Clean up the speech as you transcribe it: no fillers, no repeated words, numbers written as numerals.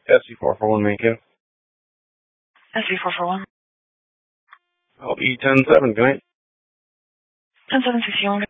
SC441 Macon. SC441. Oh, E107, good night. 10761.